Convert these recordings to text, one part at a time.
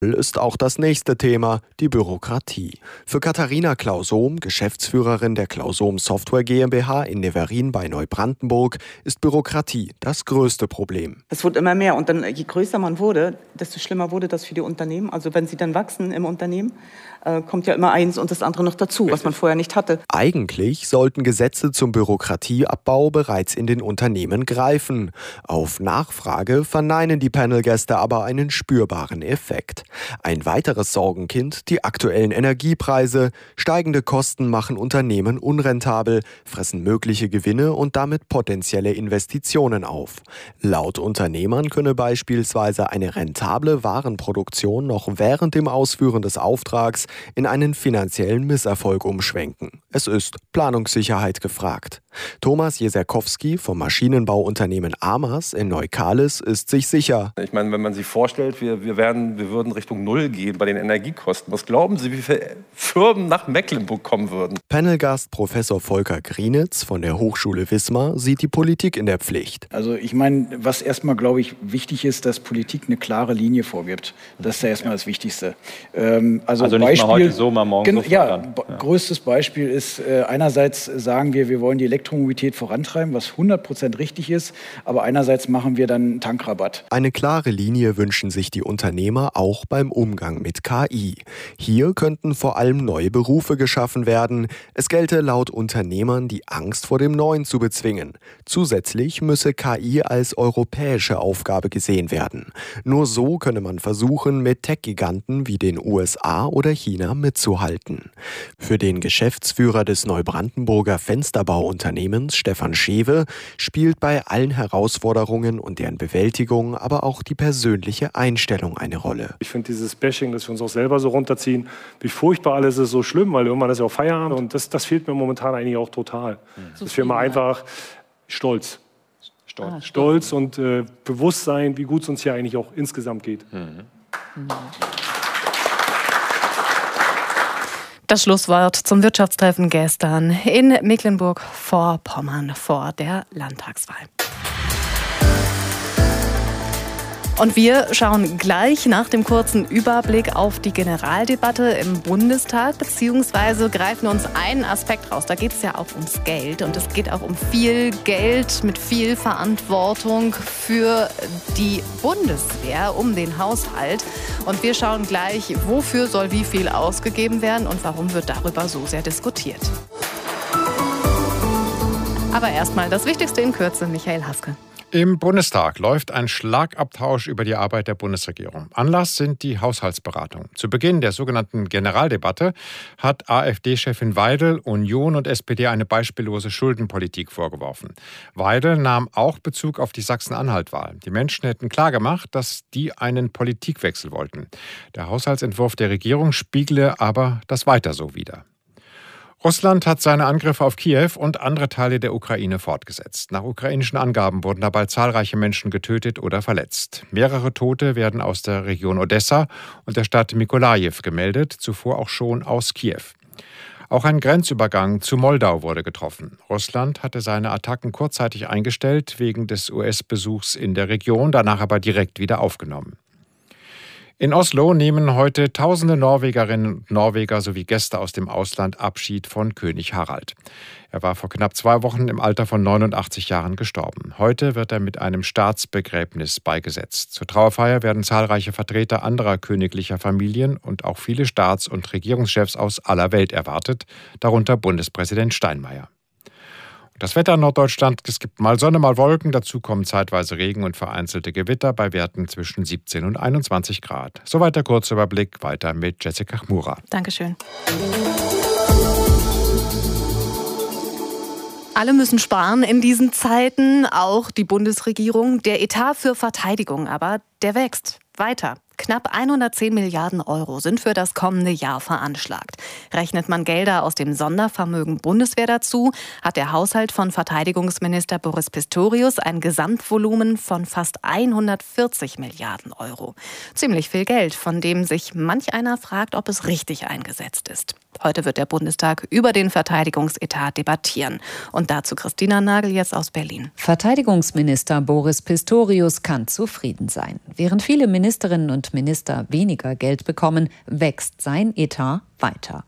Ist auch das nächste Thema, die Bürokratie. Für Katharina Klausom, Geschäftsführerin der Klausom Software GmbH in Neverin bei Neubrandenburg, ist Bürokratie das größte Problem. Es wurde immer mehr und dann, je größer man wurde, desto schlimmer wurde das für die Unternehmen. Also wenn sie dann wachsen im Unternehmen, kommt ja immer eins und das andere noch dazu, was man vorher nicht hatte. Eigentlich sollten Gesetze zum Bürokratieabbau bereits in den Unternehmen greifen. Auf Nachfrage verneinen die Panelgäste aber einen spürbaren Effekt. Ein weiteres Sorgenkind, die aktuellen Energiepreise. Steigende Kosten machen Unternehmen unrentabel, fressen mögliche Gewinne und damit potenzielle Investitionen auf. Laut Unternehmern könne beispielsweise eine rentable Warenproduktion noch während dem Ausführen des Auftrags in einen finanziellen Misserfolg umschwenken. Es ist Planungssicherheit gefragt. Thomas Jeserkowski vom Maschinenbauunternehmen Amers in Neukalis ist sich sicher. Ich meine, wenn man sich vorstellt, wir würden Richtung Null gehen bei den Energiekosten. Was glauben Sie, wie viele Firmen nach Mecklenburg kommen würden? Panelgast Professor Volker Grienitz von der Hochschule Wismar sieht die Politik in der Pflicht. Also ich meine, was erstmal, glaube ich, wichtig ist, dass Politik eine klare Linie vorgibt. Das ist ja erstmal das Wichtigste. Also nicht Beispiel, mal heute so, mal morgen so. Größtes Beispiel ist, einerseits sagen wir wollen die Elektromobilität vorantreiben, was 100% richtig ist, aber einerseits machen wir dann einen Tankrabatt. Eine klare Linie wünschen sich die Unternehmer auch beim Umgang mit KI. Hier könnten vor allem neue Berufe geschaffen werden. Es gelte laut Unternehmern, die Angst vor dem Neuen zu bezwingen. Zusätzlich müsse KI als europäische Aufgabe gesehen werden. Nur so könne man versuchen, mit Tech-Giganten wie den USA oder China mitzuhalten. Für den Geschäftsführer des Neubrandenburger Fensterbauunternehmens, Stefan Schewe, spielt bei allen Herausforderungen und deren Bewältigung aber auch die persönliche Einstellung eine Rolle. Ich finde dieses Bashing, dass wir uns auch selber so runterziehen, wie furchtbar alles ist, so schlimm, weil irgendwann ist ja auch Feierabend und das fehlt mir momentan eigentlich auch total. Dass wir mal einfach Stolz und Bewusstsein, wie gut es uns hier eigentlich auch insgesamt geht. Das Schlusswort zum Wirtschaftstreffen gestern in Mecklenburg-Vorpommern vor der Landtagswahl. Und wir schauen gleich nach dem kurzen Überblick auf die Generaldebatte im Bundestag, beziehungsweise greifen uns einen Aspekt raus. Da geht es ja auch ums Geld und es geht auch um viel Geld mit viel Verantwortung für die Bundeswehr, um den Haushalt. Und wir schauen gleich, wofür soll wie viel ausgegeben werden und warum wird darüber so sehr diskutiert. Aber erstmal das Wichtigste in Kürze, Michael Haske. Im Bundestag läuft ein Schlagabtausch über die Arbeit der Bundesregierung. Anlass sind die Haushaltsberatungen. Zu Beginn der sogenannten Generaldebatte hat AfD-Chefin Weidel Union und SPD eine beispiellose Schuldenpolitik vorgeworfen. Weidel nahm auch Bezug auf die Sachsen-Anhalt-Wahl. Die Menschen hätten klargemacht, dass die einen Politikwechsel wollten. Der Haushaltsentwurf der Regierung spiegle aber das weiter so wider. Russland hat seine Angriffe auf Kiew und andere Teile der Ukraine fortgesetzt. Nach ukrainischen Angaben wurden dabei zahlreiche Menschen getötet oder verletzt. Mehrere Tote werden aus der Region Odessa und der Stadt Mykolajiw gemeldet, zuvor auch schon aus Kiew. Auch ein Grenzübergang zu Moldau wurde getroffen. Russland hatte seine Attacken kurzzeitig eingestellt wegen des US-Besuchs in der Region, danach aber direkt wieder aufgenommen. In Oslo nehmen heute tausende Norwegerinnen und Norweger sowie Gäste aus dem Ausland Abschied von König Harald. Er war vor knapp 2 Wochen im Alter von 89 Jahren gestorben. Heute wird er mit einem Staatsbegräbnis beigesetzt. Zur Trauerfeier werden zahlreiche Vertreter anderer königlicher Familien und auch viele Staats- und Regierungschefs aus aller Welt erwartet, darunter Bundespräsident Steinmeier. Das Wetter in Norddeutschland, es gibt mal Sonne, mal Wolken, dazu kommen zeitweise Regen und vereinzelte Gewitter bei Werten zwischen 17 und 21 Grad. Soweit der Kurzüberblick, weiter mit Jessica Chmura. Dankeschön. Alle müssen sparen in diesen Zeiten, auch die Bundesregierung. Der Etat für Verteidigung aber, der wächst weiter. Knapp 110 Milliarden Euro sind für das kommende Jahr veranschlagt. Rechnet man Gelder aus dem Sondervermögen Bundeswehr dazu, hat der Haushalt von Verteidigungsminister Boris Pistorius ein Gesamtvolumen von fast 140 Milliarden Euro. Ziemlich viel Geld, von dem sich manch einer fragt, ob es richtig eingesetzt ist. Heute wird der Bundestag über den Verteidigungsetat debattieren. Und dazu Christina Nagel jetzt aus Berlin. Verteidigungsminister Boris Pistorius kann zufrieden sein. Während viele Ministerinnen und und Minister weniger Geld bekommen, wächst sein Etat weiter.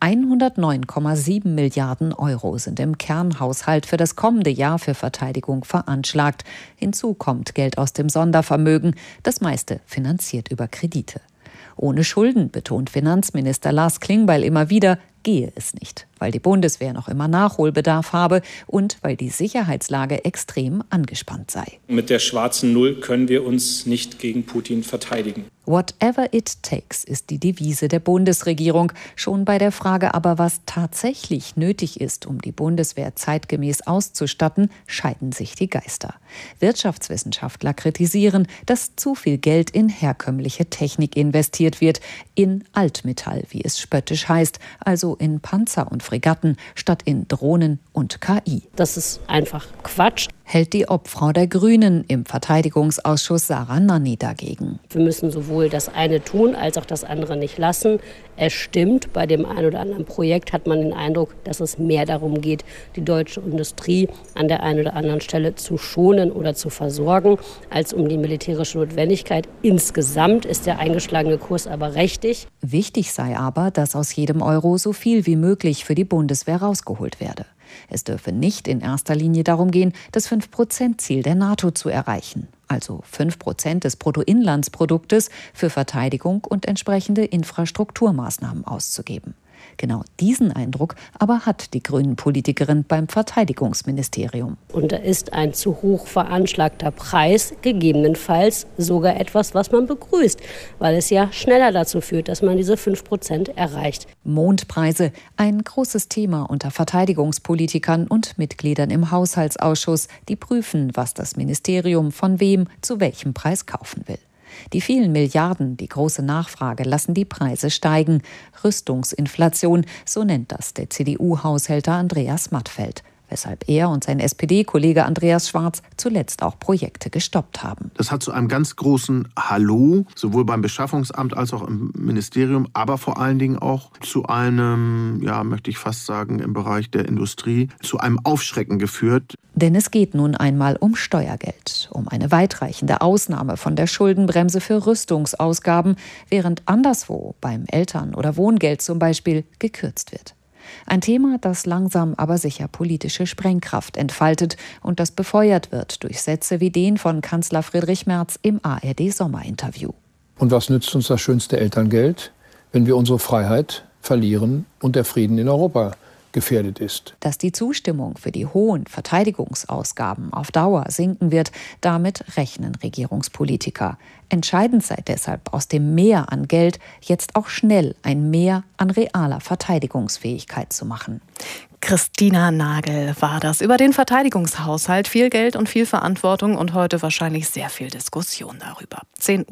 109,7 Milliarden Euro sind im Kernhaushalt für das kommende Jahr für Verteidigung veranschlagt. Hinzu kommt Geld aus dem Sondervermögen, das meiste finanziert über Kredite. Ohne Schulden, betont Finanzminister Lars Klingbeil immer wieder, gehe es nicht, weil die Bundeswehr noch immer Nachholbedarf habe und weil die Sicherheitslage extrem angespannt sei. Mit der schwarzen Null können wir uns nicht gegen Putin verteidigen. Whatever it takes ist die Devise der Bundesregierung. Schon bei der Frage aber, was tatsächlich nötig ist, um die Bundeswehr zeitgemäß auszustatten, scheiden sich die Geister. Wirtschaftswissenschaftler kritisieren, dass zu viel Geld in herkömmliche Technik investiert wird, in Altmetall, wie es spöttisch heißt, also in Panzer und Fregatten statt in Drohnen und KI. Das ist einfach Quatsch, hält die Obfrau der Grünen im Verteidigungsausschuss Sarah Nanni dagegen. Wir müssen sowohl das eine tun, als auch das andere nicht lassen. Es stimmt, bei dem einen oder anderen Projekt hat man den Eindruck, dass es mehr darum geht, die deutsche Industrie an der einen oder anderen Stelle zu schonen oder zu versorgen, als um die militärische Notwendigkeit. Insgesamt ist der eingeschlagene Kurs aber richtig. Wichtig sei aber, dass aus jedem Euro so viel wie möglich für die Bundeswehr rausgeholt werde. Es dürfe nicht in erster Linie darum gehen, das 5%-Ziel der NATO zu erreichen, also 5% des Bruttoinlandsproduktes für Verteidigung und entsprechende Infrastrukturmaßnahmen auszugeben. Genau diesen Eindruck aber hat die Grünen-Politikerin beim Verteidigungsministerium. Und da ist ein zu hoch veranschlagter Preis gegebenenfalls sogar etwas, was man begrüßt, weil es ja schneller dazu führt, dass man diese 5% erreicht. Mondpreise, ein großes Thema unter Verteidigungspolitikern und Mitgliedern im Haushaltsausschuss, die prüfen, was das Ministerium von wem zu welchem Preis kaufen will. Die vielen Milliarden, die große Nachfrage lassen die Preise steigen. Rüstungsinflation, so nennt das der CDU-Haushälter Andreas Mattfeld. Weshalb er und sein SPD-Kollege Andreas Schwarz zuletzt auch Projekte gestoppt haben. Das hat zu einem ganz großen Hallo, sowohl beim Beschaffungsamt als auch im Ministerium, aber vor allen Dingen auch zu einem, ja, möchte ich fast sagen, im Bereich der Industrie, zu einem Aufschrecken geführt. Denn es geht nun einmal um Steuergeld, um eine weitreichende Ausnahme von der Schuldenbremse für Rüstungsausgaben, während anderswo beim Eltern- oder Wohngeld zum Beispiel gekürzt wird. Ein Thema, das langsam aber sicher politische Sprengkraft entfaltet und das befeuert wird durch Sätze wie den von Kanzler Friedrich Merz im ARD-Sommerinterview. Und was nützt uns das schönste Elterngeld, wenn wir unsere Freiheit verlieren und der Frieden in Europa gefährdet ist? Dass die Zustimmung für die hohen Verteidigungsausgaben auf Dauer sinken wird, damit rechnen Regierungspolitiker. Entscheidend sei deshalb, aus dem Mehr an Geld jetzt auch schnell ein Mehr an realer Verteidigungsfähigkeit zu machen. Christina Nagel war das über den Verteidigungshaushalt. Viel Geld und viel Verantwortung und heute wahrscheinlich sehr viel Diskussion darüber.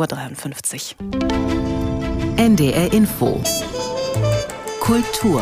10:53 Uhr. NDR Info. Kultur.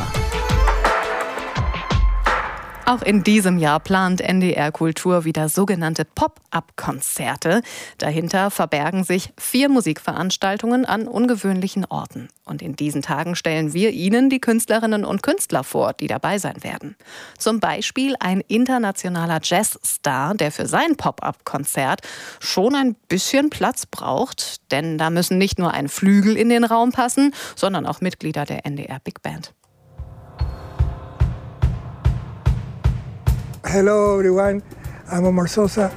Auch in diesem Jahr plant NDR Kultur wieder sogenannte Pop-up-Konzerte. Dahinter verbergen sich 4 Musikveranstaltungen an ungewöhnlichen Orten. Und in diesen Tagen stellen wir Ihnen die Künstlerinnen und Künstler vor, die dabei sein werden. Zum Beispiel ein internationaler Jazzstar, der für sein Pop-up-Konzert schon ein bisschen Platz braucht. Denn da müssen nicht nur ein Flügel in den Raum passen, sondern auch Mitglieder der NDR Big Band. Hello everyone, I'm Omar Sosa.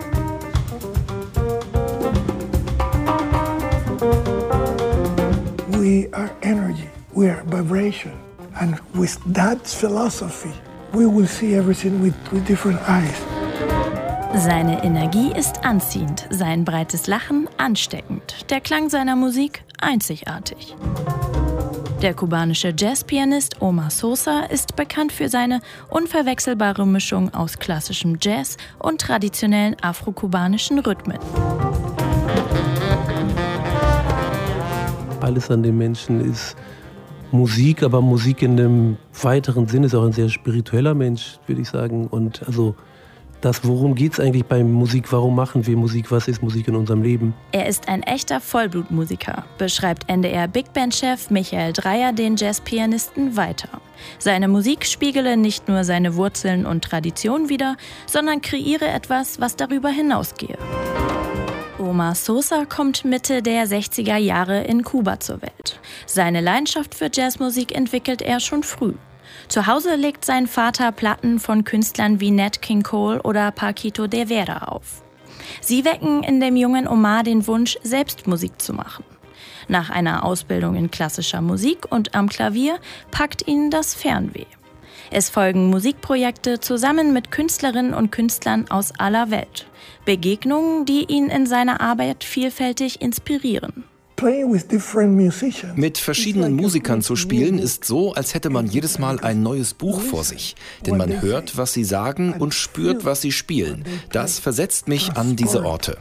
We are energy, we are vibration. And with that philosophy, we will see everything with different eyes. Seine Energie ist anziehend, sein breites Lachen ansteckend, der Klang seiner Musik einzigartig. Der kubanische Jazzpianist Omar Sosa ist bekannt für seine unverwechselbare Mischung aus klassischem Jazz und traditionellen afro-kubanischen Rhythmen. Alles an den Menschen ist Musik, aber Musik in dem weiteren Sinne ist auch ein sehr spiritueller Mensch, würde ich sagen. Und also das, worum geht es eigentlich bei Musik? Warum machen wir Musik? Was ist Musik in unserem Leben? Er ist ein echter Vollblutmusiker, beschreibt NDR Big Band-Chef Michael Dreyer den Jazzpianisten weiter. Seine Musik spiegele nicht nur seine Wurzeln und Tradition wider, sondern kreiere etwas, was darüber hinausgehe. Omar Sosa kommt Mitte der 60er Jahre in Kuba zur Welt. Seine Leidenschaft für Jazzmusik entwickelt er schon früh. Zu Hause legt sein Vater Platten von Künstlern wie Nat King Cole oder Paquito de Vera auf. Sie wecken in dem jungen Omar den Wunsch, selbst Musik zu machen. Nach einer Ausbildung in klassischer Musik und am Klavier packt ihn das Fernweh. Es folgen Musikprojekte zusammen mit Künstlerinnen und Künstlern aus aller Welt. Begegnungen, die ihn in seiner Arbeit vielfältig inspirieren. Mit verschiedenen Musikern zu spielen ist so, als hätte man jedes Mal ein neues Buch vor sich. Denn man hört, was sie sagen und spürt, was sie spielen. Das versetzt mich an diese Orte.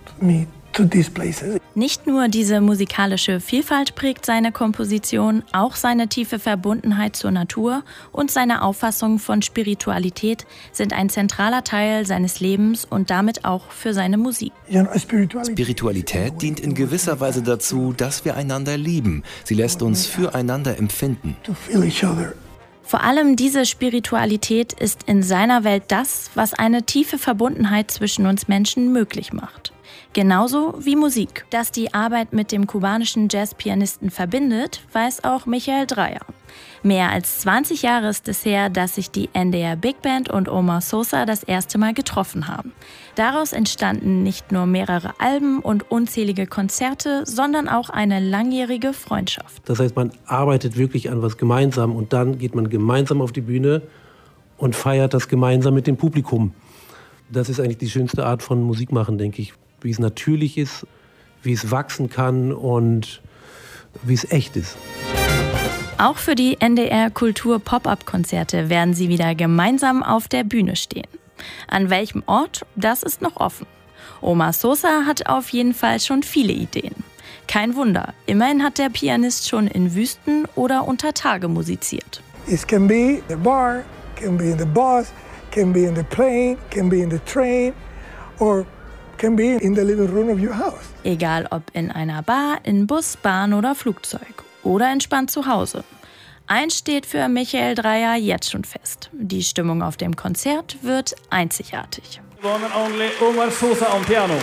Nicht nur diese musikalische Vielfalt prägt seine Komposition, auch seine tiefe Verbundenheit zur Natur und seine Auffassung von Spiritualität sind ein zentraler Teil seines Lebens und damit auch für seine Musik. Spiritualität dient in gewisser Weise dazu, dass wir einander lieben. Sie lässt uns füreinander empfinden. Vor allem diese Spiritualität ist in seiner Welt das, was eine tiefe Verbundenheit zwischen uns Menschen möglich macht. Genauso wie Musik. Dass die Arbeit mit dem kubanischen Jazzpianisten verbindet, weiß auch Michael Dreyer. Mehr als 20 Jahre ist es her, dass sich die NDR Big Band und Omar Sosa das erste Mal getroffen haben. Daraus entstanden nicht nur mehrere Alben und unzählige Konzerte, sondern auch eine langjährige Freundschaft. Das heißt, man arbeitet wirklich an was gemeinsam und dann geht man gemeinsam auf die Bühne und feiert das gemeinsam mit dem Publikum. Das ist eigentlich die schönste Art von Musik machen, denke ich. Wie es natürlich ist, wie es wachsen kann und wie es echt ist. Auch für die NDR Kultur Pop-Up-Konzerte werden sie wieder gemeinsam auf der Bühne stehen. An welchem Ort, das ist noch offen. Omar Sosa hat auf jeden Fall schon viele Ideen. Kein Wunder, immerhin hat der Pianist schon in Wüsten oder unter Tage musiziert. It can be the bar, can be in the bus, can be in the plane, can be in the train or can be in the living room of your house. Egal ob in einer Bar, in Bus, Bahn oder Flugzeug oder entspannt zu Hause. Eins steht für Michael Dreyer jetzt schon fest. Die Stimmung auf dem Konzert wird einzigartig. One and only Omar Sosa on piano.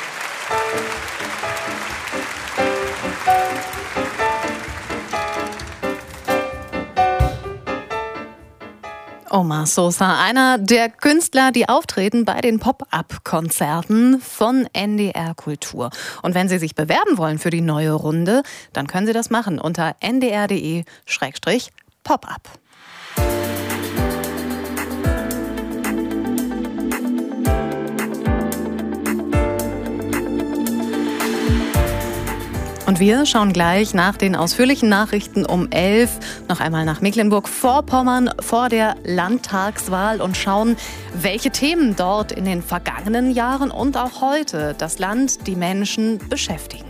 Omar Sosa, einer der Künstler, die auftreten bei den Pop-Up-Konzerten von NDR Kultur. Und wenn Sie sich bewerben wollen für die neue Runde, dann können Sie das machen unter ndr.de/pop-up. Und wir schauen gleich nach den ausführlichen Nachrichten um 11 noch einmal nach Mecklenburg-Vorpommern vor der Landtagswahl und schauen, welche Themen dort in den vergangenen Jahren und auch heute das Land, die Menschen beschäftigen.